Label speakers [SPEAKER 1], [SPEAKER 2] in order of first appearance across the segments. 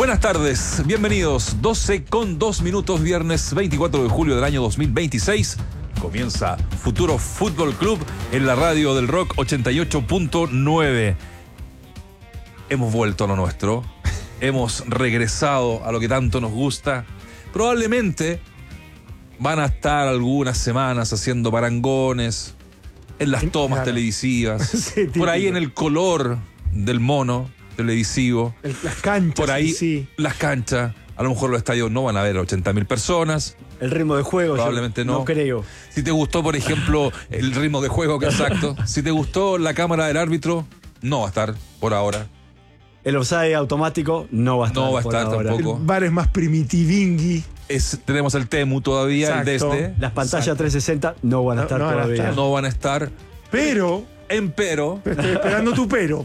[SPEAKER 1] Buenas tardes, bienvenidos. 12:02, viernes 24 de julio del año 2026. Comienza Futuro Fútbol Club en la radio del Rock 88.9. Hemos vuelto a lo nuestro. Hemos regresado a lo que tanto nos gusta. Probablemente van a estar algunas semanas haciendo parangones en las tomas televisivas,
[SPEAKER 2] Sí,
[SPEAKER 1] por ahí en el color del mono televisivo,
[SPEAKER 2] las canchas.
[SPEAKER 1] por ahí
[SPEAKER 2] sí.
[SPEAKER 1] las canchas. A lo mejor los estadios no van a haber 80.000 personas.
[SPEAKER 3] El ritmo de juego,
[SPEAKER 1] Probablemente no.
[SPEAKER 3] No creo.
[SPEAKER 1] Si te gustó, por ejemplo, el ritmo de juego, que exacto. Si te gustó la cámara del árbitro, no va a estar por ahora.
[SPEAKER 3] El offside automático no va a estar.
[SPEAKER 1] No va a
[SPEAKER 3] por
[SPEAKER 1] estar
[SPEAKER 3] ahora.
[SPEAKER 1] tampoco.
[SPEAKER 2] El bar es más primitivingui.
[SPEAKER 1] Tenemos el Temu todavía,
[SPEAKER 2] Exacto.
[SPEAKER 1] el Desde.
[SPEAKER 3] Las pantallas 360 no van a estar
[SPEAKER 2] No van a
[SPEAKER 3] todavía.
[SPEAKER 2] estar.
[SPEAKER 1] No van a estar.
[SPEAKER 2] Pero,
[SPEAKER 1] Empero,
[SPEAKER 2] estoy esperando tu pero.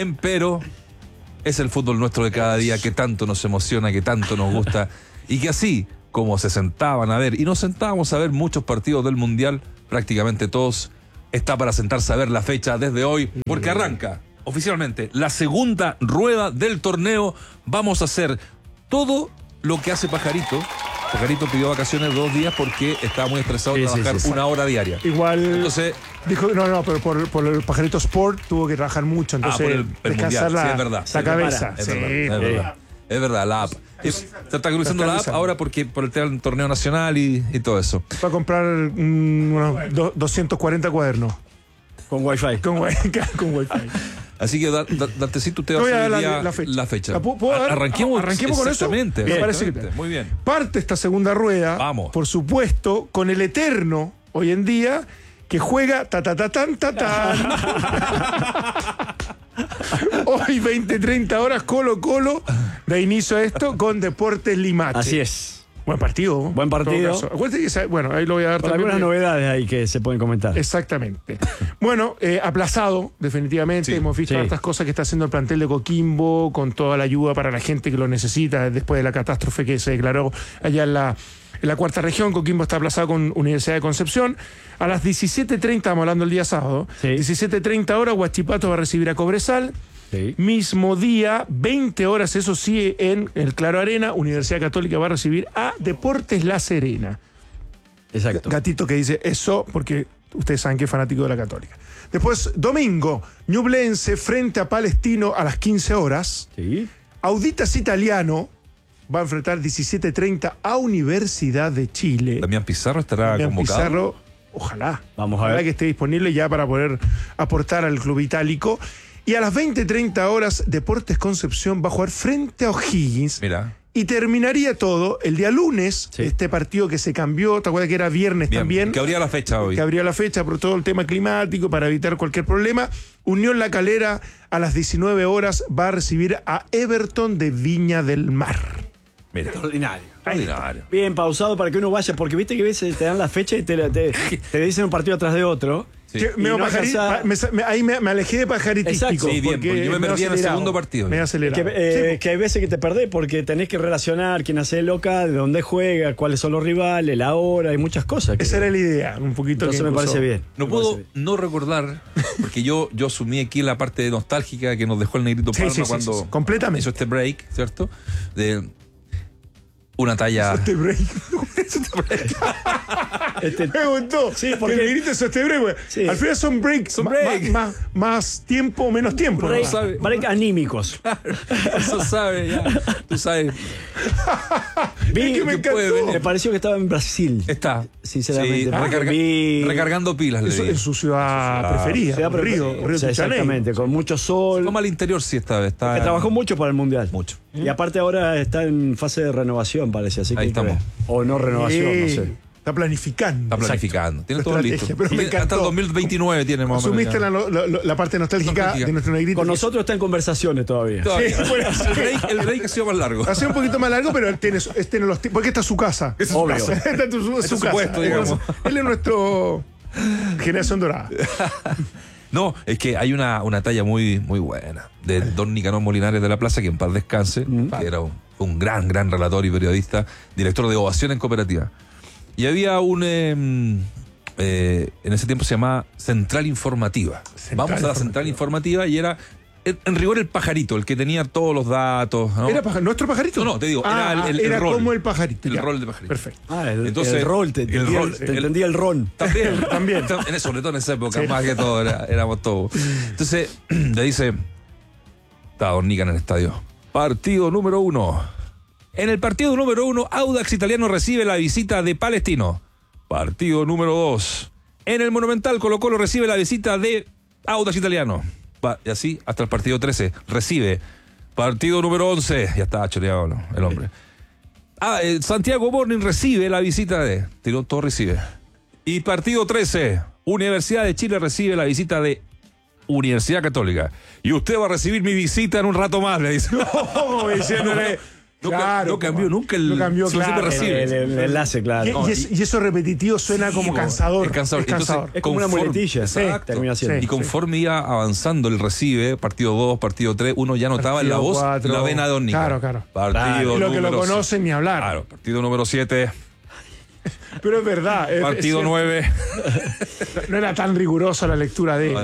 [SPEAKER 1] es el fútbol nuestro de cada día que tanto nos emociona, que tanto nos gusta. Y que así como se sentaban a ver, y nos sentábamos a ver muchos partidos del Mundial, prácticamente todos, está para sentarse a ver la fecha desde hoy, porque arranca oficialmente la segunda rueda del torneo. Vamos a hacer todo lo que hace Pajarito. Pajarito pidió vacaciones 2 días porque estaba muy estresado de trabajar
[SPEAKER 3] sí.
[SPEAKER 1] 1 hora diaria.
[SPEAKER 2] Igual
[SPEAKER 1] Entonces,
[SPEAKER 2] dijo que no, pero por el Pajarito Sport tuvo que trabajar mucho. Entonces,
[SPEAKER 1] por el
[SPEAKER 2] descansar
[SPEAKER 1] Mundial, sí, es verdad.
[SPEAKER 2] la
[SPEAKER 1] Se
[SPEAKER 2] cabeza.
[SPEAKER 1] es
[SPEAKER 2] Sí,
[SPEAKER 1] verdad. Es verdad, la app. Se está actualizando la app ahora porque por el tema del torneo nacional y todo eso.
[SPEAKER 2] Va a comprar unos 240 cuadernos
[SPEAKER 3] Con Wi-Fi.
[SPEAKER 2] con Wi-Fi.
[SPEAKER 1] Así que, Dantecito, te va a
[SPEAKER 2] Voy a
[SPEAKER 1] hacer
[SPEAKER 2] dar
[SPEAKER 1] hoy día
[SPEAKER 2] la fecha.
[SPEAKER 1] ¿Puedo dar? Arranquemos con eso.
[SPEAKER 2] Exactamente.
[SPEAKER 1] Me
[SPEAKER 2] parece
[SPEAKER 1] parece muy bien.
[SPEAKER 2] Parte esta segunda rueda,
[SPEAKER 1] Vamos.
[SPEAKER 2] por supuesto, con el eterno, hoy en día, que juega ta-ta-ta-tan. Hoy 20-30 horas, Colo-Colo da inicio a esto con Deportes Limache.
[SPEAKER 3] Así es.
[SPEAKER 2] Buen partido.
[SPEAKER 3] Buen partido.
[SPEAKER 2] En todo caso. Acuérdate que, bueno, ahí lo voy a dar
[SPEAKER 3] Con
[SPEAKER 2] también.
[SPEAKER 3] algunas novedades ahí que se pueden comentar.
[SPEAKER 2] Exactamente. Bueno, aplazado, definitivamente.
[SPEAKER 1] Sí,
[SPEAKER 2] Hemos visto
[SPEAKER 3] sí.
[SPEAKER 2] hartas cosas que está haciendo el plantel de Coquimbo, con toda la ayuda para la gente que lo necesita después de la catástrofe que se declaró allá en la cuarta región. Coquimbo está aplazado con Universidad de Concepción. A las 17:30, estamos hablando el día sábado,
[SPEAKER 3] Sí.
[SPEAKER 2] 17:30 horas, Huachipato va a recibir a Cobresal.
[SPEAKER 3] Sí.
[SPEAKER 2] Mismo día, 20 horas, eso sí, en el Claro Arena, Universidad Católica va a recibir a Deportes La Serena.
[SPEAKER 3] Exacto.
[SPEAKER 2] Gatito que dice eso porque ustedes saben que es fanático de la Católica. Después, domingo, Ñublense frente a Palestino a las 15 horas.
[SPEAKER 3] Sí.
[SPEAKER 2] Auditas Italiano va a enfrentar 17:30 a Universidad de Chile.
[SPEAKER 1] Damián Pizarro estará
[SPEAKER 2] Damián
[SPEAKER 1] convocado.
[SPEAKER 2] Pizarro, ojalá.
[SPEAKER 3] Vamos a ver.
[SPEAKER 2] Ojalá que esté disponible ya para poder aportar al club itálico. Y a las 20:30 horas, Deportes Concepción va a jugar frente a O'Higgins.
[SPEAKER 1] Mira,
[SPEAKER 2] Y terminaría todo el día lunes,
[SPEAKER 3] Sí.
[SPEAKER 2] este partido que se cambió, ¿te acuerdas que era viernes
[SPEAKER 1] bien,
[SPEAKER 2] también?
[SPEAKER 1] que habría la fecha hoy.
[SPEAKER 2] Que abría la fecha por todo el tema climático, para evitar cualquier problema. Unión La Calera a las 19 horas va a recibir a Everton de Viña del Mar.
[SPEAKER 1] Mira,
[SPEAKER 3] Extraordinario.
[SPEAKER 1] extraordinario.
[SPEAKER 3] Bien pausado para que uno vaya, porque viste que a veces te dan la fecha y te dicen un partido atrás de otro.
[SPEAKER 1] Sí.
[SPEAKER 2] Que
[SPEAKER 3] Y
[SPEAKER 2] medio
[SPEAKER 3] no
[SPEAKER 2] pajari-
[SPEAKER 3] alcanza-
[SPEAKER 2] ahí me alejé de pajaritístico.
[SPEAKER 3] Exacto.
[SPEAKER 1] Sí, bien, porque yo me
[SPEAKER 2] es medio
[SPEAKER 1] perdí en el
[SPEAKER 2] acelerado.
[SPEAKER 1] segundo partido.
[SPEAKER 2] Medio acelerado.
[SPEAKER 3] Que hay veces que te perdés porque tenés que relacionar quién hace el local, de dónde juega, cuáles son los rivales, la hora, hay muchas cosas.
[SPEAKER 2] Esa era la idea, un poquito.
[SPEAKER 3] Entonces
[SPEAKER 2] que
[SPEAKER 3] me
[SPEAKER 2] incluso-
[SPEAKER 3] parece bien.
[SPEAKER 1] No
[SPEAKER 3] Me
[SPEAKER 1] puedo
[SPEAKER 3] parece bien.
[SPEAKER 1] no recordar, porque yo asumí aquí la parte nostálgica que nos dejó el Negrito
[SPEAKER 2] Sí,
[SPEAKER 1] Palma
[SPEAKER 2] sí, sí,
[SPEAKER 1] cuando
[SPEAKER 2] sí, completamente.
[SPEAKER 1] hizo este break, ¿cierto? De una talla.
[SPEAKER 2] Este break. Me gustó.
[SPEAKER 3] Sí,
[SPEAKER 2] porque
[SPEAKER 3] porque-
[SPEAKER 2] el negrito hizo este break. Porque
[SPEAKER 3] Sí.
[SPEAKER 2] Al final son breaks.
[SPEAKER 1] Son break.
[SPEAKER 2] Más tiempo, menos tiempo.
[SPEAKER 3] Break,
[SPEAKER 2] ¿no?
[SPEAKER 1] sabe.
[SPEAKER 3] break anímicos.
[SPEAKER 1] Eso sabe, ya. Tú sabes.
[SPEAKER 2] Es que me
[SPEAKER 1] que puede
[SPEAKER 2] encantó.
[SPEAKER 1] venir.
[SPEAKER 3] Me pareció que estaba en Brasil.
[SPEAKER 1] Está.
[SPEAKER 3] Sinceramente,
[SPEAKER 1] Sí,
[SPEAKER 3] porque vi-
[SPEAKER 1] recargando pilas, le
[SPEAKER 2] Eso
[SPEAKER 1] digo.
[SPEAKER 2] es su ciudad preferida.
[SPEAKER 3] Ciudad
[SPEAKER 2] Río
[SPEAKER 3] preferida.
[SPEAKER 2] de
[SPEAKER 3] O sea,
[SPEAKER 2] Janeiro.
[SPEAKER 3] exactamente, con mucho sol.
[SPEAKER 1] Como al interior sí esta vez. Está
[SPEAKER 3] Que trabajó mucho para el Mundial.
[SPEAKER 1] mucho.
[SPEAKER 3] Y aparte ahora está en fase de renovación, parece. Así que
[SPEAKER 1] Ahí
[SPEAKER 3] hay que ver.
[SPEAKER 1] estamos.
[SPEAKER 3] O no renovación, no sé.
[SPEAKER 2] Está planificando.
[SPEAKER 1] Está planificando. Tiene
[SPEAKER 2] La
[SPEAKER 1] todo
[SPEAKER 2] estrategia,
[SPEAKER 1] listo.
[SPEAKER 2] pero me
[SPEAKER 1] Tiene hasta
[SPEAKER 2] encantó.
[SPEAKER 1] el 2029 tiene más o menos.
[SPEAKER 2] Asumiste
[SPEAKER 1] ya.
[SPEAKER 2] la parte nostálgica
[SPEAKER 1] Nostálgica.
[SPEAKER 2] de nuestro negrito.
[SPEAKER 3] Con nosotros está en conversaciones todavía.
[SPEAKER 1] Todavía.
[SPEAKER 2] Sí, bueno,
[SPEAKER 1] El break ha sido más largo.
[SPEAKER 2] Ha sido un poquito más largo, pero él tiene los tiempos. Porque esta es su casa.
[SPEAKER 1] Esa es su
[SPEAKER 3] Obvio.
[SPEAKER 1] casa.
[SPEAKER 2] Esta es su
[SPEAKER 1] Es su
[SPEAKER 2] casa.
[SPEAKER 1] puesto, digamos.
[SPEAKER 2] Él es nuestro generación dorada.
[SPEAKER 1] No, es que hay una talla muy, muy buena de don Nicanor Molinares de la Plaza, que en paz descanse, que era un gran relator y periodista, director de Ovación en Cooperativa. Y había en ese tiempo se llamaba Central Informativa. Vamos a la Central Informativa y era en rigor el pajarito, el que tenía todos los datos, ¿no?
[SPEAKER 2] ¿Era nuestro pajarito?
[SPEAKER 1] No, te digo, era el
[SPEAKER 2] era
[SPEAKER 1] rol.
[SPEAKER 2] como el pajarito.
[SPEAKER 1] El
[SPEAKER 2] ya.
[SPEAKER 1] rol de pajarito.
[SPEAKER 2] Perfecto.
[SPEAKER 1] Entonces,
[SPEAKER 3] el rol, te entendía el ron.
[SPEAKER 1] También. Sobre todo en esa época, más que todo, éramos todos. Entonces, le dice, estaba Dornica en el estadio. Partido número 1. En el partido número 1, Audax Italiano recibe la visita de Palestino. Partido número 2. En el Monumental, Colo-Colo recibe la visita de Audax Italiano. Y así hasta el partido 13. Recibe. Partido número 11. Ya estaba choreado, ¿no? El hombre. Santiago Morning recibe la visita de... Todo recibe. Y partido 13. Universidad de Chile recibe la visita de Universidad Católica. Y usted va a recibir mi visita en un rato más, le dice.
[SPEAKER 2] No, diciéndole...
[SPEAKER 1] No cambió nunca
[SPEAKER 2] no cambió, claro,
[SPEAKER 1] recibe.
[SPEAKER 3] El enlace, claro.
[SPEAKER 2] Y eso repetitivo suena como cansador.
[SPEAKER 1] Es cansador.
[SPEAKER 2] Cansador.
[SPEAKER 3] Es como una muletilla. Termina siendo.
[SPEAKER 1] Y conforme iba avanzando el recibe, partido 2, partido 3, uno ya notaba en la voz 4, la vena de Dornica.
[SPEAKER 2] Claro.
[SPEAKER 1] Partido
[SPEAKER 2] lo que lo
[SPEAKER 1] número
[SPEAKER 2] conocen ni hablar.
[SPEAKER 1] Claro, partido número 7.
[SPEAKER 2] Pero es verdad.
[SPEAKER 1] Partido 9.
[SPEAKER 2] No era tan rigurosa la lectura de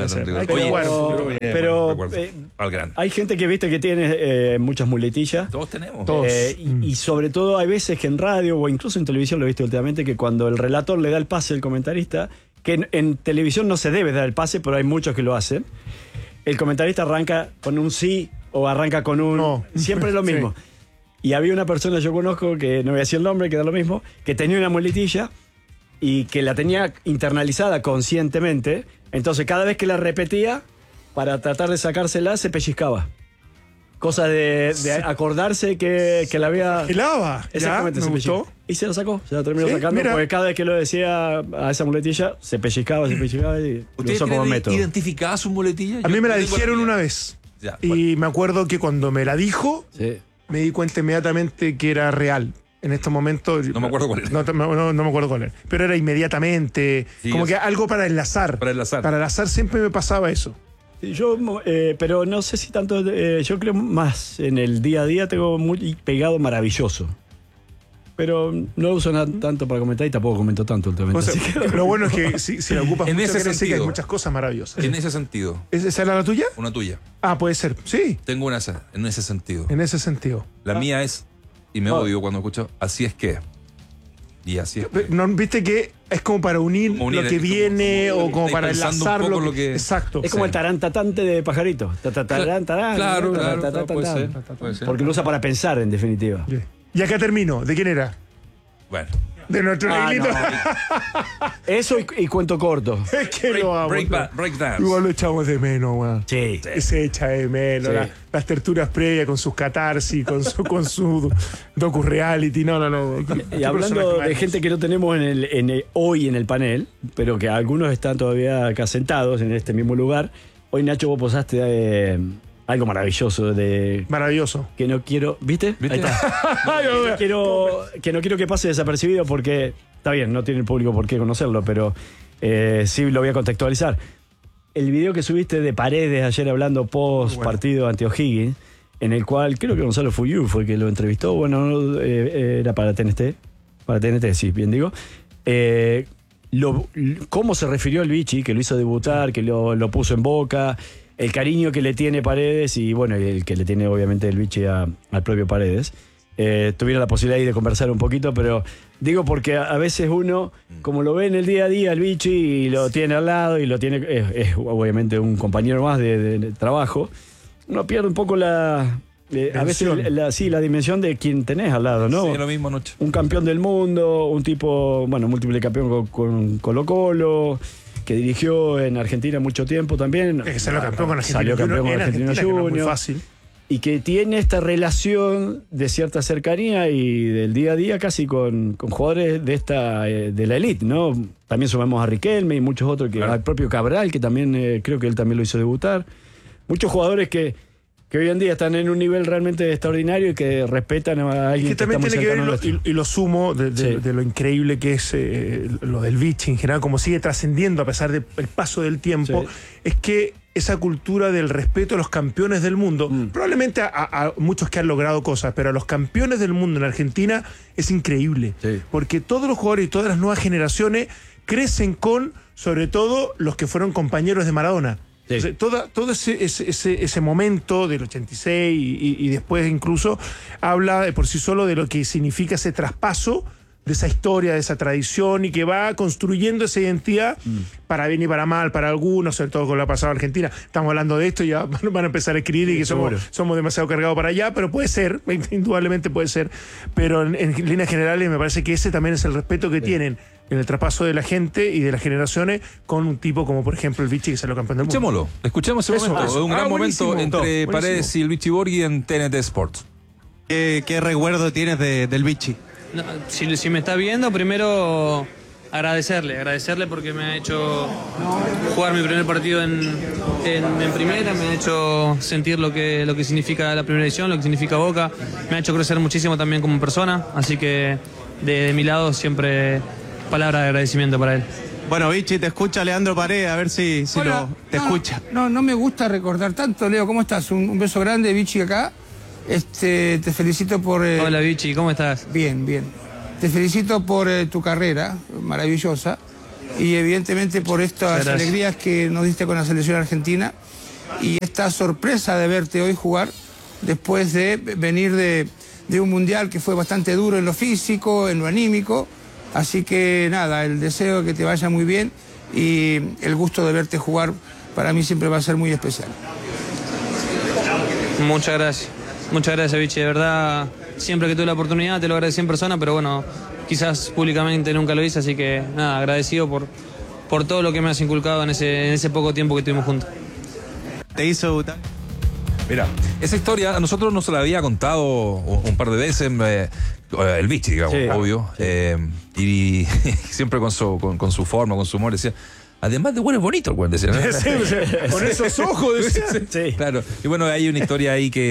[SPEAKER 3] pero
[SPEAKER 1] al gran.
[SPEAKER 3] hay gente que viste que tiene muchas muletillas.
[SPEAKER 1] Todos tenemos.
[SPEAKER 3] Y sobre todo hay veces que en radio o incluso en televisión lo he visto últimamente que cuando el relator le da el pase al comentarista, que en televisión no se debe dar el pase, pero hay muchos que lo hacen, el comentarista arranca con un sí o arranca con un... No. Siempre es lo mismo. Sí. Y había una persona, yo conozco, que no voy a decir el nombre, que da lo mismo, que tenía una muletilla y que la tenía internalizada conscientemente. Entonces, cada vez que la repetía, para tratar de sacársela, se pellizcaba. Cosa de acordarse que la había...
[SPEAKER 2] Helaba.
[SPEAKER 3] Exactamente, se pellizcó. Y se la sacó, se la terminó sacando, porque cada vez que lo decía a esa muletilla, se pellizcaba y lo usó como método.
[SPEAKER 1] ¿Identificaba su muletilla?
[SPEAKER 2] A mí me la dijeron una vez. Ya, y me acuerdo que cuando me la dijo... Sí. Me di cuenta inmediatamente que era real. En estos momentos...
[SPEAKER 1] No me acuerdo cuál era.
[SPEAKER 2] No me acuerdo cuál era. Pero era inmediatamente. Sí, como que algo para enlazar. Para el azar siempre me pasaba eso.
[SPEAKER 3] Yo, pero no sé si tanto... yo creo más en el día a día tengo muy pegado maravilloso. Pero no lo uso tanto para comentar y tampoco comento tanto últimamente.
[SPEAKER 2] O sea, lo bueno es que si la ocupas mucho, quiere decir que hay muchas cosas maravillosas.
[SPEAKER 1] En ese sentido.
[SPEAKER 2] ¿Esa era la tuya?
[SPEAKER 1] Una tuya.
[SPEAKER 2] Ah, puede ser. Sí.
[SPEAKER 1] Tengo una en ese sentido.
[SPEAKER 2] En ese sentido.
[SPEAKER 1] La mía es, y me odio cuando escucho, así es que. Y así es que.
[SPEAKER 2] ¿No viste que es como para unir lo que viene o como para enlazar lo que... Exacto.
[SPEAKER 3] Es como el tarantatante de pajarito.
[SPEAKER 1] Claro, puede ser.
[SPEAKER 3] Porque lo usa para pensar, en definitiva.
[SPEAKER 2] Y acá termino. ¿De quién era?
[SPEAKER 1] Bueno.
[SPEAKER 2] De nuestro negrito.
[SPEAKER 3] No. Eso y cuento corto.
[SPEAKER 2] Es que lo amo.
[SPEAKER 1] Break dance.
[SPEAKER 2] Igual lo echamos de menos, weón.
[SPEAKER 3] Sí.
[SPEAKER 2] Se echa de menos. Sí. Las terturas previas con sus catarsis, con su docu-reality. No.
[SPEAKER 3] Y hablando de gente que no tenemos hoy en el panel, pero que algunos están todavía acá sentados en este mismo lugar. Hoy, Nacho, vos posaste... algo maravilloso
[SPEAKER 2] Maravilloso.
[SPEAKER 3] Que no quiero... ¿Viste? Ahí está. que no quiero que pase desapercibido porque... Está bien, no tiene el público por qué conocerlo, pero sí lo voy a contextualizar. El video que subiste de Paredes ayer hablando post partido ante O'Higgins, en el cual creo que Gonzalo Fuyú fue el que lo entrevistó. Bueno, era para TNT. Para TNT, sí, bien digo. Cómo se refirió al Vichy, que lo hizo debutar, que lo puso en Boca... El cariño que le tiene Paredes y bueno, el que le tiene obviamente el Vichy al propio Paredes. Tuvieron la posibilidad de conversar un poquito, pero digo porque a veces uno, como lo ve en el día a día el Vichy y lo tiene al lado y lo tiene, es obviamente un compañero más de trabajo, uno pierde un poco a veces la dimensión de quien tenés al lado, ¿no?
[SPEAKER 1] Sí, lo mismo anoche.
[SPEAKER 3] Un campeón del mundo, un tipo, múltiple campeón con Colo-Colo, que dirigió en Argentina mucho tiempo también.
[SPEAKER 2] Es que salió campeón con Argentina.
[SPEAKER 3] Salió campeón con Argentina Junior.
[SPEAKER 2] Muy fácil.
[SPEAKER 3] Y que tiene esta relación de cierta cercanía y del día a día casi con jugadores de la elite, ¿no? También sumamos a Riquelme y muchos otros, al propio Cabral, que también creo que él también lo hizo debutar. Muchos jugadores que hoy en día están en un nivel realmente extraordinario y que respetan a alguien
[SPEAKER 2] que también tiene que ver, y lo sumo de lo increíble que es lo del Vichy en general, como sigue trascendiendo a pesar del paso del tiempo, es que esa cultura del respeto a los campeones del mundo, probablemente a muchos que han logrado cosas, pero a los campeones del mundo en Argentina es increíble, porque todos los jugadores y todas las nuevas generaciones crecen con, sobre todo, los que fueron compañeros de Maradona.
[SPEAKER 3] Sí.
[SPEAKER 2] Entonces, todo ese momento del 86 y después incluso habla de por sí solo de lo que significa ese traspaso de esa historia, de esa tradición y que va construyendo esa identidad para bien y para mal, para algunos, sobre todo con lo que ha pasado en Argentina. Estamos hablando de esto y ya van a empezar a escribir y que somos demasiado cargados para allá, pero puede ser, indudablemente puede ser. Pero en líneas generales me parece que ese también es el respeto que tienen en el traspaso de la gente y de las generaciones con un tipo como por ejemplo el Vichy que salió campeón del mundo.
[SPEAKER 1] Escuchemos ese momento.
[SPEAKER 2] Eso.
[SPEAKER 1] Un gran momento entre
[SPEAKER 2] buenísimo.
[SPEAKER 1] Paredes y el Vichy Borghi en TNT Sports.
[SPEAKER 4] ¿Qué recuerdo tienes del Vichy?
[SPEAKER 5] No, si me está viendo, primero agradecerle porque me ha hecho jugar mi primer partido en primera, me ha hecho sentir lo que significa la primera edición, lo que significa Boca, me ha hecho crecer muchísimo también como persona, así que de mi lado siempre palabras de agradecimiento para él.
[SPEAKER 4] Bueno, Vichy, te escucha Leandro Paredes, a ver si te escucha.
[SPEAKER 6] No me gusta recordar tanto, Leo, ¿cómo estás? Un beso grande, Vichy, acá. Te felicito por...
[SPEAKER 5] Hola Vichy, ¿cómo estás?
[SPEAKER 6] Bien. Te felicito por tu carrera maravillosa y evidentemente por estas alegrías que nos diste con la selección argentina y esta sorpresa de verte hoy jugar después de venir de un mundial que fue bastante duro en lo físico, en lo anímico. Así que nada, el deseo de que te vaya muy bien y el gusto de verte jugar para mí siempre va a ser muy especial.
[SPEAKER 5] Muchas gracias, Vichy. De verdad, siempre que tuve la oportunidad te lo agradecí en persona, pero bueno, quizás públicamente nunca lo hice, así que nada, agradecido por todo lo que me has inculcado en ese poco tiempo que estuvimos juntos.
[SPEAKER 4] ¿Te hizo debutar?
[SPEAKER 1] Mira, esa historia a nosotros nos la había contado un par de veces el Vichy, digamos,
[SPEAKER 3] sí,
[SPEAKER 1] obvio.
[SPEAKER 3] Sí.
[SPEAKER 1] Y siempre con su forma, con su humor, decía... Además de bueno, es bonito el güey, decía, ¿no?
[SPEAKER 2] Sí, con esos ojos, decía.
[SPEAKER 3] Sí.
[SPEAKER 1] Claro. Y bueno, hay una historia ahí que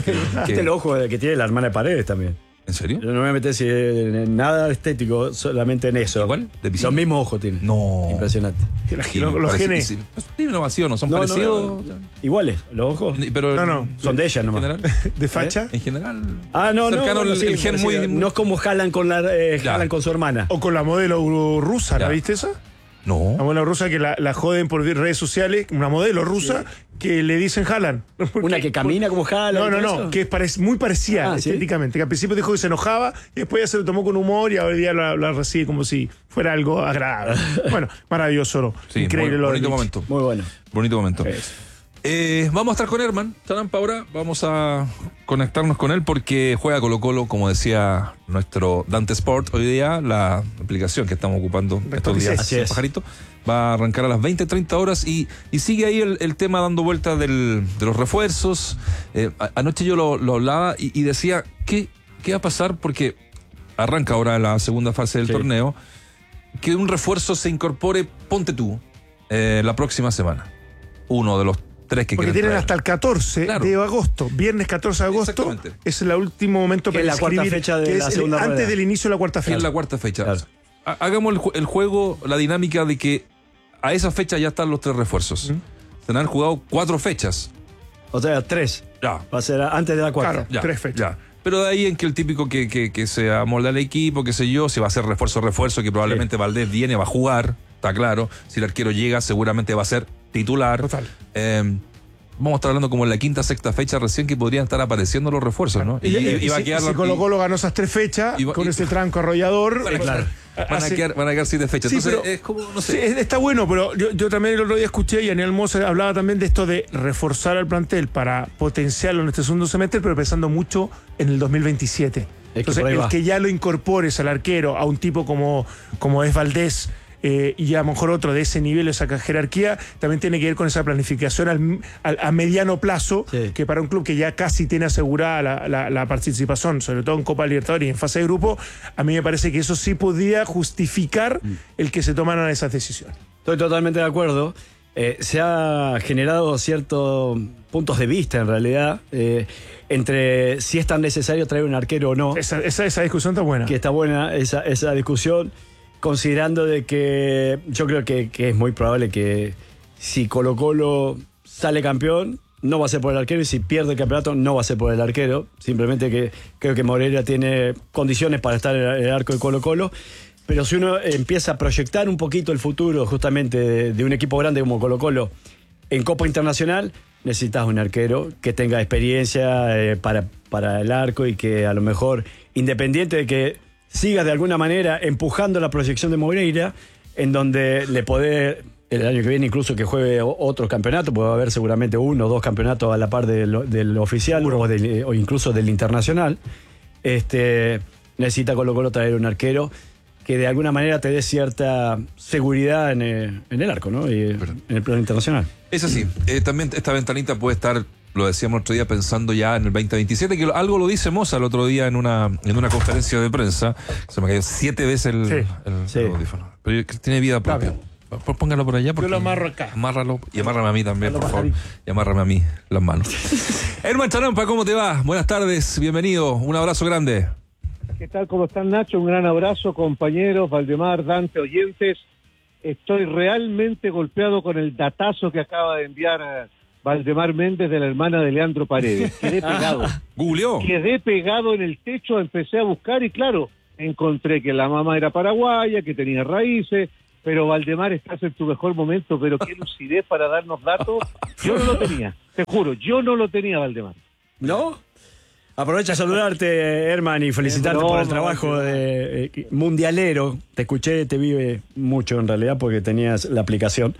[SPEAKER 3] El ojo que tiene la hermana de Paredes también.
[SPEAKER 1] ¿En serio?
[SPEAKER 3] Yo no me voy a meter en nada estético, solamente en eso.
[SPEAKER 1] ¿Igual? ¿De piscina?
[SPEAKER 3] Los mismos ojos tiene.
[SPEAKER 1] No.
[SPEAKER 3] Impresionante.
[SPEAKER 2] Los genes.
[SPEAKER 1] Tiene innovación, ¿no? Son parecidos.
[SPEAKER 3] Iguales, los ojos.
[SPEAKER 1] Pero
[SPEAKER 2] No.
[SPEAKER 3] Son de ella
[SPEAKER 1] en
[SPEAKER 3] nomás.
[SPEAKER 1] general.
[SPEAKER 2] ¿De facha?
[SPEAKER 1] En general.
[SPEAKER 3] No.
[SPEAKER 1] Cercano
[SPEAKER 3] Bueno, sí,
[SPEAKER 1] el gen
[SPEAKER 3] parecido.
[SPEAKER 1] muy.
[SPEAKER 3] No es como Haaland con Haaland con su hermana.
[SPEAKER 2] O con la modelo rusa, ¿la
[SPEAKER 1] Ya.
[SPEAKER 2] viste esa?
[SPEAKER 1] No.
[SPEAKER 2] La modelo rusa que la joden por redes sociales, una modelo rusa que le dicen Haaland.
[SPEAKER 3] Una que camina como Haaland.
[SPEAKER 2] No, que es muy parecida
[SPEAKER 3] ¿sí?
[SPEAKER 2] estéticamente. Que al principio dijo que se enojaba, y después ya se lo tomó con humor y hoy día la recibe como si fuera algo agradable. Bueno, maravilloso, ¿no?
[SPEAKER 1] Sí,
[SPEAKER 2] Increíble lo de
[SPEAKER 1] bonito
[SPEAKER 2] Vichy.
[SPEAKER 1] momento.
[SPEAKER 3] Muy bueno.
[SPEAKER 1] Bonito momento.
[SPEAKER 3] Eso.
[SPEAKER 1] Vamos a estar con Herman Charampa ahora. Vamos a conectarnos con él porque juega Colo-Colo, como decía nuestro Dante Sport hoy día, la aplicación que estamos ocupando estos días.
[SPEAKER 3] Así es.
[SPEAKER 1] Pajarito. Va a arrancar a las 20:30 horas y sigue ahí el tema dando vueltas de los refuerzos. Anoche yo lo hablaba y decía, ¿qué va a pasar? Porque arranca ahora la segunda fase del torneo. Que un refuerzo se incorpore, ponte tú, la próxima semana. Uno de los tres que
[SPEAKER 2] Porque
[SPEAKER 1] quieren
[SPEAKER 2] tienen
[SPEAKER 1] traer.
[SPEAKER 2] hasta el 14
[SPEAKER 1] Claro.
[SPEAKER 2] de agosto, viernes 14 de agosto,
[SPEAKER 1] Exactamente.
[SPEAKER 2] es el último momento
[SPEAKER 3] Que
[SPEAKER 2] para
[SPEAKER 3] es la cuarta
[SPEAKER 2] inscribir,
[SPEAKER 3] fecha de
[SPEAKER 2] que
[SPEAKER 3] la
[SPEAKER 2] es
[SPEAKER 3] segunda
[SPEAKER 2] antes
[SPEAKER 3] rueda.
[SPEAKER 2] del inicio de la cuarta
[SPEAKER 1] Que
[SPEAKER 2] fecha.
[SPEAKER 1] es la cuarta fecha.
[SPEAKER 3] Claro.
[SPEAKER 1] Hagamos el juego, la dinámica de que a esa fecha ya están los tres refuerzos. Se han jugado 4 fechas.
[SPEAKER 3] O sea, 3.
[SPEAKER 1] Ya.
[SPEAKER 3] Va a ser antes de la cuarta.
[SPEAKER 2] Claro.
[SPEAKER 1] Ya,
[SPEAKER 2] 3 fechas.
[SPEAKER 1] ya. Pero de ahí en que el típico que se amolda el equipo, qué sé yo, si va a ser refuerzo, que probablemente Valdés viene, va a jugar, está claro. Si el arquero llega, seguramente va a ser titular.
[SPEAKER 2] Total.
[SPEAKER 1] Vamos a estar hablando como en la quinta, sexta fecha recién que podrían estar apareciendo los refuerzos, ¿no?
[SPEAKER 2] Y
[SPEAKER 1] va a
[SPEAKER 2] si
[SPEAKER 1] quedar
[SPEAKER 2] si Colo-Colo ganó esas 3 fechas, con ese tranco arrollador.
[SPEAKER 1] Claro. Van a quedar 7 fechas.
[SPEAKER 2] Sí,
[SPEAKER 1] Entonces,
[SPEAKER 2] pero-
[SPEAKER 1] es como, no
[SPEAKER 2] Sí,
[SPEAKER 1] sé.
[SPEAKER 2] está bueno, pero yo también el otro día escuché y Daniel Moser hablaba también de esto de reforzar al plantel para potenciarlo en este segundo semestre, pero pensando mucho en el 2027. Entonces,
[SPEAKER 3] por ahí
[SPEAKER 2] el
[SPEAKER 3] va.
[SPEAKER 2] que ya lo incorpores al arquero, a un tipo como es Valdés, y a lo mejor otro de ese nivel, esa jerarquía, también tiene que ver con esa planificación a mediano plazo,
[SPEAKER 3] Sí.
[SPEAKER 2] que para un club que ya casi tiene asegurada la participación, sobre todo en Copa Libertadores y en fase de grupo, a mí me parece que eso sí podría justificar el que se tomaran esas decisiones.
[SPEAKER 3] Estoy totalmente de acuerdo. Se ha generado ciertos puntos de vista, en realidad, entre si es tan necesario traer un arquero o no.
[SPEAKER 2] Esa discusión está buena.
[SPEAKER 3] Que está buena esa discusión, considerando de que yo creo que es muy probable que si Colo-Colo sale campeón, no va a ser por el arquero, y si pierde el campeonato, no va a ser por el arquero. Simplemente que creo que Moreira tiene condiciones para estar en el arco de Colo-Colo. Pero si uno empieza a proyectar un poquito el futuro justamente de un equipo grande como Colo-Colo, En Copa Internacional necesitas un arquero que tenga experiencia para el arco y que a lo mejor, independiente de que sigas de alguna manera empujando la proyección de Moreira, en donde le podés, el año que viene incluso que juegue otros campeonatos, puede haber seguramente 1 o 2 campeonatos a la par del oficial o incluso del internacional. Necesita Colo-Colo traer un arquero que de alguna manera te dé cierta seguridad en el arco, ¿no? Y en el plano internacional.
[SPEAKER 1] Es así. También esta ventanita puede estar, lo decíamos otro día, pensando ya en el 2027, que algo lo dice Moza el otro día en una conferencia de prensa. Se me cayó 7 veces el audífono. Pero tiene vida propia. Póngalo por allá.
[SPEAKER 2] Yo lo amarro acá.
[SPEAKER 1] Amárralo y amárrame a mí también, por favor. Y amárrame a mí las manos. Herman Charampa, ¿cómo te va? Buenas tardes, bienvenido. Un abrazo grande.
[SPEAKER 7] ¿Qué tal? ¿Cómo están, Nacho? Un gran abrazo, compañeros, Valdemar, Dante, oyentes. Estoy realmente golpeado con el datazo que acaba de enviar Valdemar Méndez de la hermana de Leandro Paredes. Quedé pegado.
[SPEAKER 1] ¿Googleó?
[SPEAKER 7] Quedé pegado en el techo, empecé a buscar y claro, encontré que la mamá era paraguaya, que tenía raíces, pero Valdemar, estás en tu mejor momento, pero qué lucidez para darnos datos. Yo no lo tenía, te juro, yo no lo tenía, Valdemar.
[SPEAKER 3] ¿No? Aprovecha a saludarte, Herman, y felicitarte por el trabajo de mundialero. Te escuché, te vi mucho en realidad porque tenías la aplicación.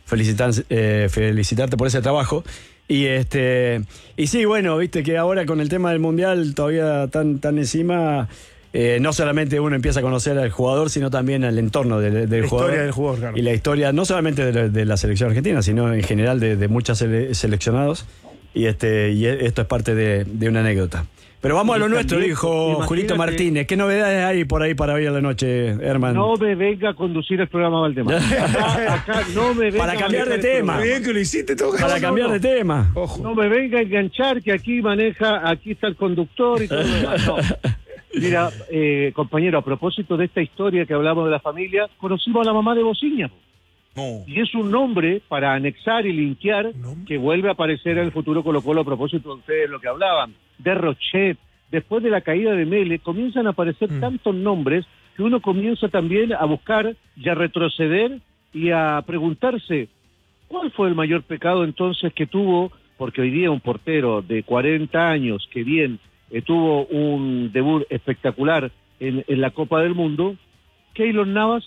[SPEAKER 3] Felicitarte por ese trabajo. Y sí, bueno, viste que ahora con el tema del mundial todavía tan encima, no solamente uno empieza a conocer al jugador, sino también al entorno del jugador. La
[SPEAKER 2] historia del jugador, claro.
[SPEAKER 3] Y la historia no solamente de la selección argentina, sino en general de muchos seleccionados. Y esto es parte de una anécdota. Pero vamos a lo nuestro, dijo Julito Martínez. ¿Qué novedades hay por ahí para hoy a la noche, Herman?
[SPEAKER 7] No me venga a conducir el programa, Valdemar. Acá no me venga
[SPEAKER 3] para cambiar de tema.
[SPEAKER 2] Bien que lo hiciste todo.
[SPEAKER 3] Para cambiar de tema.
[SPEAKER 2] Ojo.
[SPEAKER 7] No me venga a enganchar que aquí está el conductor y todo lo demás. No. Mira, compañero, a propósito de esta historia que hablamos de la familia, conocimos a la mamá de Bociña.
[SPEAKER 1] No.
[SPEAKER 7] Y es un nombre para anexar y linkear que vuelve a aparecer en el futuro Colo-Colo a propósito de ustedes lo que hablaban. De Rochet, después de la caída de Mele, comienzan a aparecer tantos nombres que uno comienza también a buscar y a retroceder y a preguntarse ¿cuál fue el mayor pecado entonces que tuvo? Porque hoy día un portero de 40 años que bien tuvo un debut espectacular en la Copa del Mundo, Keylor Navas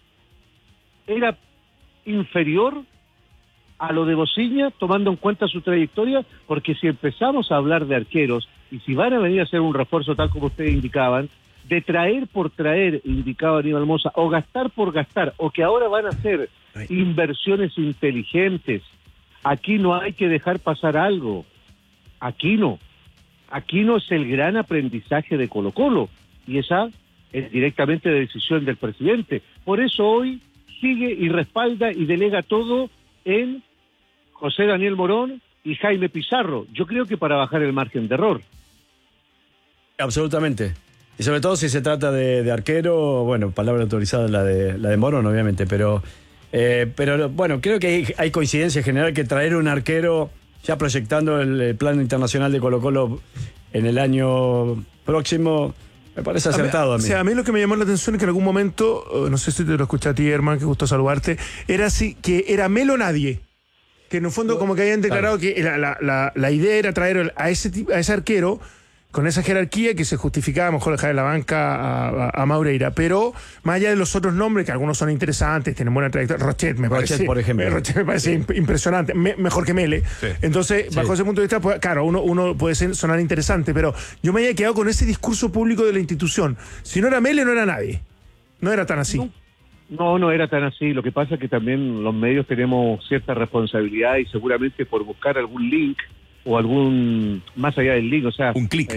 [SPEAKER 7] era inferior a lo de Bociña, tomando en cuenta su trayectoria, porque si empezamos a hablar de arqueros, y si van a venir a hacer un refuerzo tal como ustedes indicaban, de traer por traer, indicaba Aníbal Moza, o gastar por gastar, o que ahora van a hacer inversiones inteligentes, aquí no hay que dejar pasar algo, aquí no es el gran aprendizaje de Colo-Colo, y esa es directamente de decisión del presidente, por eso hoy sigue y respalda y delega todo en José Daniel Morón y Jaime Pizarro. Yo creo que para bajar el margen de error.
[SPEAKER 3] Absolutamente. Y sobre todo si se trata de arquero, bueno, palabra autorizada la de Morón, obviamente, pero bueno, creo que hay coincidencia general que traer un arquero, ya proyectando el plan internacional de Colo-Colo en el año próximo, me parece acertado a mí.
[SPEAKER 2] O sea, a mí lo que me llamó la atención es que en algún momento, no sé si te lo escuché a ti, Herman, que gusto saludarte, era así, que era Melo nadie. Que en un fondo como que habían declarado que la idea era traer a ese arquero con esa jerarquía que se justificaba mejor dejar en la banca a Maureira, pero más allá de los otros nombres, que algunos son interesantes, tienen buena trayectoria, Rochet me parece,
[SPEAKER 3] por ejemplo.
[SPEAKER 2] Rochet me parece impresionante, mejor que Mele. Sí. Entonces, bajo ese punto de vista, pues, claro, uno puede sonar interesante, pero yo me había quedado con ese discurso público de la institución. Si no era Mele, no era nadie. No era tan así.
[SPEAKER 7] No era tan así. Lo que pasa es que también los medios tenemos cierta responsabilidad y seguramente por buscar algún link o algún, más allá del link, o sea, un clic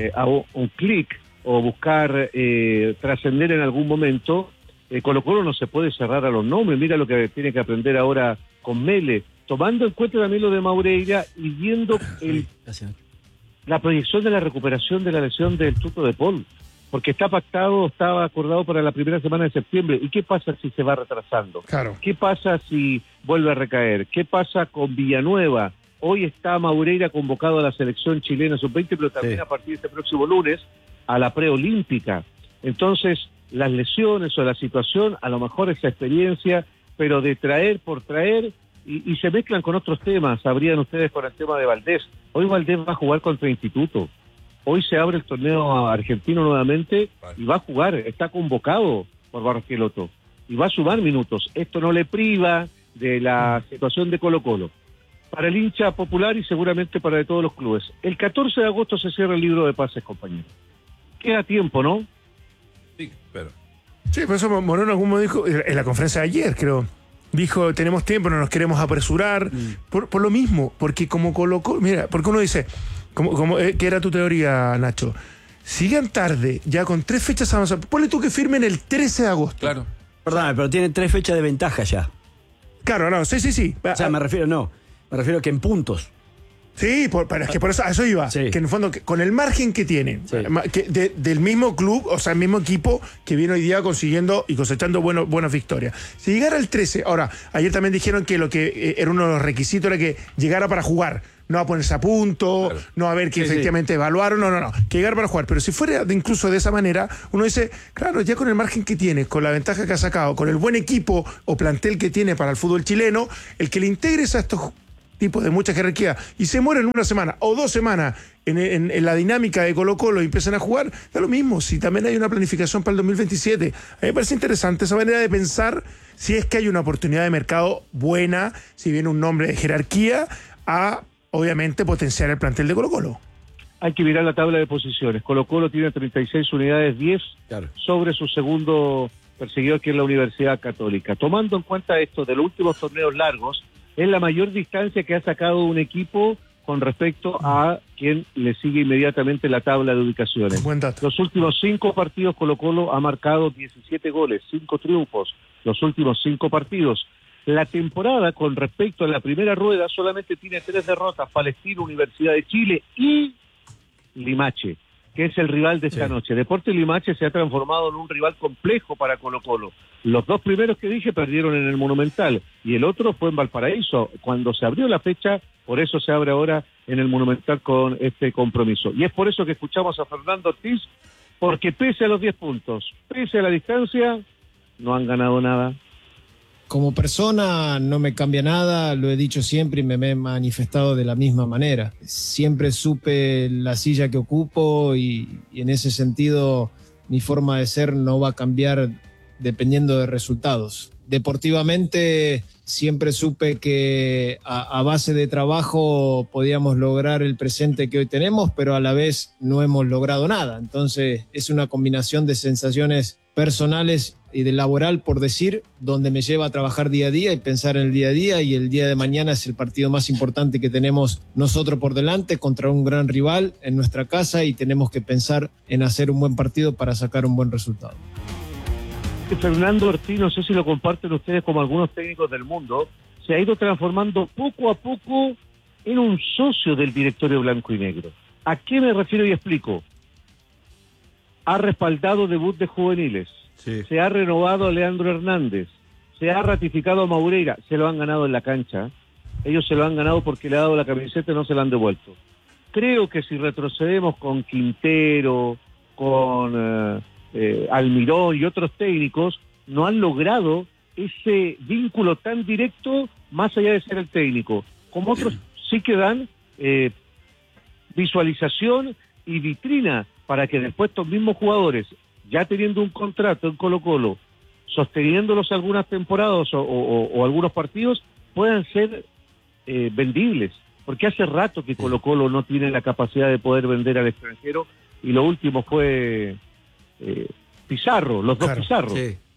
[SPEAKER 7] o buscar trascender en algún momento, Colo-Colo no se puede cerrar a los nombres. Mira lo que tiene que aprender ahora con Mele, tomando en cuenta también lo de Maureira y viendo la proyección de la recuperación de la lesión del Tuto de Paul, porque estaba acordado para la primera semana de septiembre. ¿Y qué pasa si se va retrasando?
[SPEAKER 2] Claro.
[SPEAKER 7] ¿Qué pasa si vuelve a recaer? ¿Qué pasa con Villanueva? Hoy está Maureira convocado a la selección chilena sub-20, pero también a partir de este próximo lunes a la preolímpica. Entonces, las lesiones o la situación, a lo mejor esa experiencia, pero de traer por traer, y se mezclan con otros temas. Sabrían ustedes con el tema de Valdés. Hoy Valdés va a jugar contra Instituto. Hoy se abre el torneo argentino nuevamente y va a jugar. Está convocado por Barqueloto y va a sumar minutos. Esto no le priva de la situación de Colo-Colo. Para el hincha popular y seguramente para de todos los clubes. El 14 de agosto se cierra el libro de pases, compañero. Queda tiempo, ¿no?
[SPEAKER 1] Sí, pero...
[SPEAKER 2] Sí, por eso Moreno como dijo en la conferencia de ayer, creo. Dijo, tenemos tiempo, no nos queremos apresurar. Por lo mismo, porque como colocó... Mira, porque uno dice, ¿qué era tu teoría, Nacho? Sigan tarde, ya con 3 fechas avanzadas. Ponle tú que firmen el 13 de agosto.
[SPEAKER 1] Claro.
[SPEAKER 3] Perdón, pero tienen 3 fechas de ventaja ya.
[SPEAKER 2] Claro, no, sí.
[SPEAKER 3] O sea, me refiero que en puntos.
[SPEAKER 2] Sí, pero es que por eso, a eso iba.
[SPEAKER 3] Sí.
[SPEAKER 2] Que en el fondo, con el margen que tienen,
[SPEAKER 3] Sí.
[SPEAKER 2] del mismo club, o sea, el mismo equipo que viene hoy día consiguiendo y cosechando buenas victorias. Si llegara el 13, ahora, ayer también dijeron que lo que era uno de los requisitos era que llegara para jugar, no a ponerse a punto,
[SPEAKER 1] Claro.
[SPEAKER 2] no a ver que
[SPEAKER 3] Sí,
[SPEAKER 2] efectivamente evaluaron, no, que llegara para jugar. Pero si fuera incluso de esa manera, uno dice, claro, ya con el margen que tiene, con la ventaja que ha sacado, con el buen equipo o plantel que tiene para el fútbol chileno, el que le integres a estos tipos de mucha jerarquía y se mueren 1 semana o 2 semanas en la dinámica de Colo-Colo y empiezan a jugar, da lo mismo. Si también hay una planificación para el 2027, a mí me parece interesante esa manera de pensar si es que hay una oportunidad de mercado buena, si viene un nombre de jerarquía, a obviamente potenciar el plantel de Colo-Colo.
[SPEAKER 7] Hay que mirar la tabla de posiciones. Colo-Colo tiene 36 unidades, 10
[SPEAKER 3] Claro.
[SPEAKER 7] sobre su segundo perseguidor, que es la Universidad Católica. Tomando en cuenta esto de los últimos torneos largos, es la mayor distancia que ha sacado un equipo con respecto a quien le sigue inmediatamente la tabla de ubicaciones.
[SPEAKER 2] Buen dato.
[SPEAKER 7] Los últimos 5 partidos Colo-Colo ha marcado 17 goles, 5 triunfos, los últimos 5 partidos. La temporada con respecto a la primera rueda solamente tiene 3 derrotas: Palestino, Universidad de Chile y Limache, que es el rival de esta noche. Deportes Limache se ha transformado en un rival complejo para Colo-Colo. Los 2 primeros que dije perdieron en el Monumental y el otro fue en Valparaíso. Cuando se abrió la fecha, por eso se abre ahora en el Monumental con este compromiso. Y es por eso que escuchamos a Fernando Ortiz, porque pese a los 10 puntos, pese a la distancia, no han ganado nada.
[SPEAKER 8] Como persona no me cambia nada, lo he dicho siempre y me he manifestado de la misma manera. Siempre supe la silla que ocupo y en ese sentido mi forma de ser no va a cambiar dependiendo de resultados. Deportivamente siempre supe que a base de trabajo podíamos lograr el presente que hoy tenemos, pero a la vez no hemos logrado nada. Entonces es una combinación de sensaciones personales y de laboral, por decir, donde me lleva a trabajar día a día y pensar en el día a día, y el día de mañana es el partido más importante que tenemos nosotros por delante contra un gran rival en nuestra casa y tenemos que pensar en hacer un buen partido para sacar un buen resultado.
[SPEAKER 7] Fernando Ortiz, no sé si lo comparten ustedes como algunos técnicos del mundo, se ha ido transformando poco a poco en un socio del directorio blanco y negro. ¿A qué me refiero y explico? Ha respaldado debut de juveniles,
[SPEAKER 3] Sí.
[SPEAKER 7] se ha renovado a Leandro Hernández, se ha ratificado a Maureira, se lo han ganado en la cancha, ellos se lo han ganado porque le ha dado la camiseta y no se la han devuelto. Creo que si retrocedemos con Quintero, con Almirón y otros técnicos, no han logrado ese vínculo tan directo más allá de ser el técnico. Como otros sí que dan visualización y vitrina para que después estos mismos jugadores, ya teniendo un contrato en Colo-Colo, sosteniéndolos algunas temporadas o algunos partidos, puedan ser vendibles. Porque hace rato que Colo-Colo no tiene la capacidad de poder vender al extranjero, y lo último fue Pizarro, los 2 Pizarro.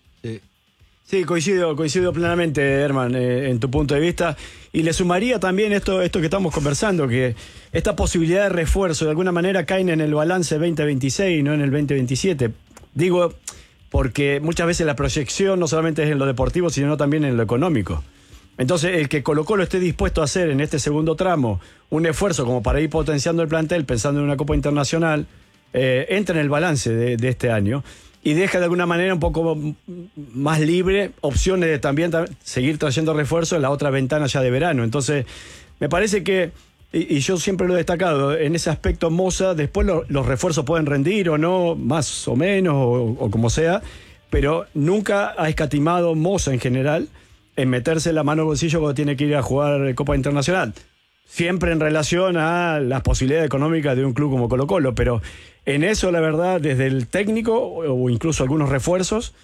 [SPEAKER 3] Sí, coincido plenamente, Herman, en tu punto de vista. Y le sumaría también esto que estamos conversando, que esta posibilidad de refuerzo de alguna manera caen en el balance 2026, no en el 2027. Digo, porque muchas veces la proyección no solamente es en lo deportivo, sino también en lo económico. Entonces, el que Colo-Colo esté dispuesto a hacer en este segundo tramo un esfuerzo como para ir potenciando el plantel, pensando en una Copa Internacional, entra en el balance de este año y deja de alguna manera un poco más libre opciones de también seguir trayendo refuerzos en la otra ventana ya de verano. Entonces, me parece que, y yo siempre lo he destacado, en ese aspecto Moza, después los refuerzos pueden rendir o no, más o menos, o como sea, pero nunca ha escatimado Moza en general en meterse la mano al bolsillo cuando tiene que ir a jugar Copa Internacional. Siempre en relación a las posibilidades económicas de un club como Colo-Colo, pero en eso, la verdad, desde el técnico o incluso algunos refuerzos,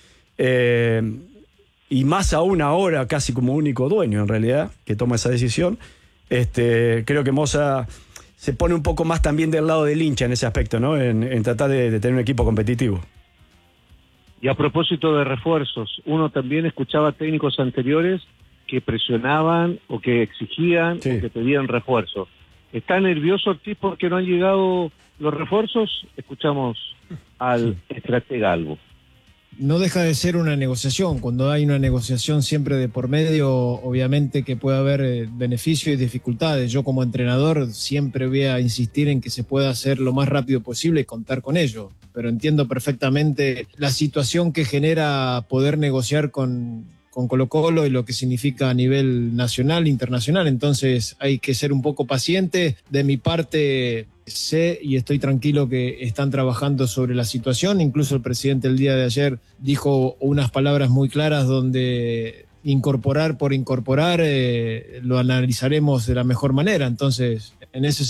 [SPEAKER 3] y más aún ahora casi como único dueño en realidad, que toma esa decisión, creo que Moza se pone un poco más también del lado del hincha en ese aspecto, ¿no? En tratar de tener un equipo competitivo.
[SPEAKER 7] Y a propósito de refuerzos, uno también escuchaba técnicos anteriores que presionaban o que exigían o que pedían refuerzos. ¿Está nervioso Ortiz porque no han llegado los refuerzos? Escuchamos al estratega Albo.
[SPEAKER 8] No deja de ser una negociación. Cuando hay una negociación siempre de por medio, obviamente que puede haber beneficios y dificultades. Yo como entrenador siempre voy a insistir en que se pueda hacer lo más rápido posible y contar con ello. Pero entiendo perfectamente la situación que genera poder negociar con Colo-Colo y lo que significa a nivel nacional, internacional. Entonces hay que ser un poco paciente. De mi parte sé y estoy tranquilo que están trabajando sobre la situación. Incluso el presidente el día de ayer dijo unas palabras muy claras donde incorporar por incorporar lo analizaremos de la mejor manera. Entonces, en ese